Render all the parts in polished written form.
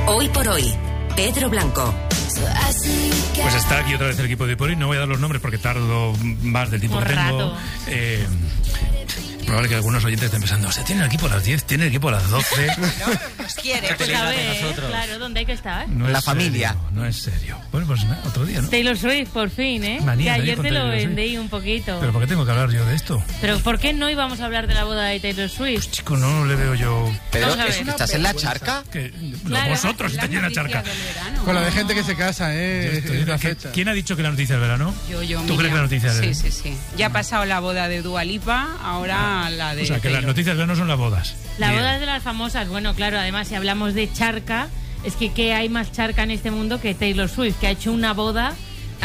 Hoy por hoy, Pedro Blanco. Pues está aquí otra vez el equipo de por hoy. No voy a dar los nombres porque tardo más del tiempo que tengo. Probable que algunos oyentes estén pensando, o sea, tiene el equipo a las 10, tiene el equipo a las 12. Nos quiere. Pues a ver, claro, ¿dónde hay que estar? No la es familia. Serio, no es serio. Bueno, pues nada, otro día, ¿no? Taylor Swift, por fin, ¿eh? Manía, que ayer con te lo Taylor Swift. vendí un poquito. ¿Pero por qué tengo que hablar yo de esto? ¿Pero por qué no íbamos a hablar de la boda de Taylor Swift? Chico, no le veo yo... Pero, Vamos a ver. ¿estás en la charca? Que Claro. vosotros estáis en la charca. Con la de gente que se casa, la fecha. ¿Quién ha dicho que la noticia del verano? Yo, ¿Tú crees que la noticia del Sí. Ya ha pasado la boda de Dua Lipa, ahora la de O sea, que las Taylor. noticias del verano son las bodas. La Bien. boda es de las famosas. Bueno, claro, además, si hablamos de charca, es que ¿qué hay más charca en este mundo que Taylor Swift, que ha hecho una boda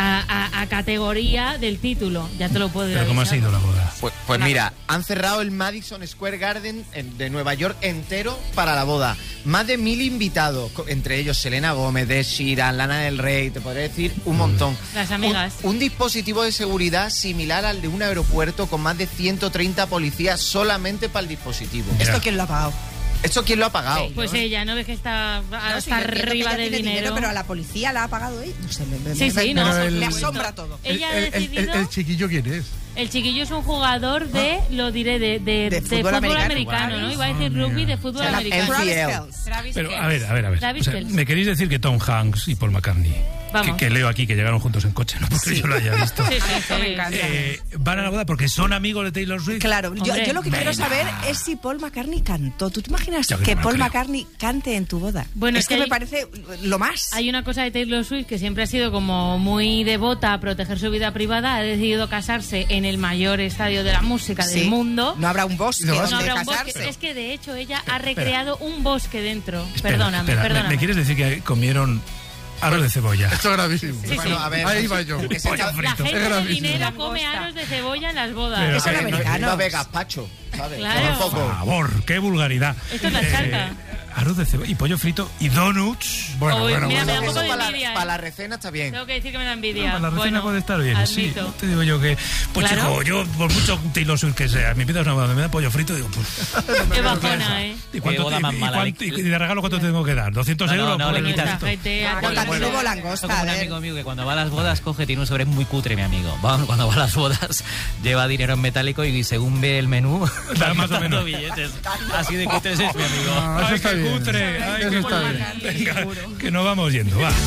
a categoría del título? Ya te lo puedo ¿Pero cómo ha avisar. sido la boda? Pues mira, han cerrado el Madison Square Garden de Nueva York entero para la boda. Más de 1000 invitados, entre ellos Selena Gómez, Ed Sheeran, Lana del Rey, te podría decir un montón. Las amigas. Un dispositivo de seguridad similar al de un aeropuerto con más de 130 policías solamente para el dispositivo. Mira. ¿Esto quién lo ha pagado? ¿Esto quién lo ha pagado? Pues ella, ¿no ves que está No, sí, hasta yo entiendo que arriba ella de tiene dinero? pero a la policía la ha pagado ella. No sé, Sí, no. me asombra todo. Ella ha decidido... El chiquillo, ¿quién es? El chiquillo es un jugador de, lo diré, de fútbol americano, ¿no? Iba a decir rugby, de fútbol O sea, americano. NCL. Pero, a ver. Travis O sea, Kelce. ¿me queréis decir que Tom Hanks y Paul McCartney, Vamos. que leo aquí que llegaron juntos en coche, no porque yo lo haya visto, Sí. Me encanta. van a la boda porque son amigos de Taylor Swift? Claro, Hombre, yo lo que quiero venga. saber es si Paul McCartney cantó. ¿Tú te imaginas Yo que que no me Paul creo. McCartney cante en tu boda? Bueno, es es que que me hay- parece lo más. Hay una cosa de Taylor Swift que siempre ha sido como muy devota a proteger su vida privada. Ha decidido casarse en el mayor estadio de la música Sí. del mundo. No habrá un bosque No, donde No habrá un casarse. bosque. Es que de hecho ella ha recreado un bosque dentro. Espera, Perdóname. ¿Me quieres decir que comieron arroz de cebolla? Esto es gravísimo. Sí, Bueno, a ver, Ahí va yo. ese Pollo chaval- frito. La gente Es de gravísimo. dinero come Langosta. aros de cebolla en las bodas. Pero- Que son no americanos. iba a ver gazpacho, ¿sabes? Claro. Tampoco. Por favor, qué vulgaridad. Esto es la charca. Arroz de cebolla y pollo frito y donuts. Bueno, Uy, bueno, mira, me da bueno. un poco Eso de para envidia, la, ¿eh? la recena está bien. Tengo que decir que me da envidia. No, la recena Bueno, puede estar bien, admito. sí. Te digo yo que, pues Claro. chico, yo por mucho Taylor Swift que sea, me invitas a una boda, me da pollo frito, digo, pues... Qué bajona, ¿eh? ¿Y cuánto boda más mala, y de regalo cuánto te tengo que dar? ¿200 No, euros? no, por le el quitas. Esta esto? gente ha Con la tenido- que hubo Esto langosta, como a un ver. amigo mío que cuando va a las bodas coge, tiene un sobre muy cutre, mi amigo. Cuando va a las bodas lleva dinero en metálico y según ve el menú, Da va más o gastando menos. billetes. Así de cutres es mi amigo. Ah, eso ¡Ay, está qué bien. cutre! ¡Ay, Eso qué está cutre! bien. Venga, que nos vamos yendo, va.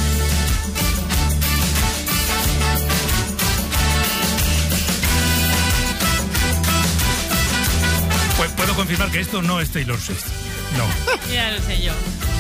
Pues puedo confirmar que esto no es Taylor Swift. No. Ya lo sé yo.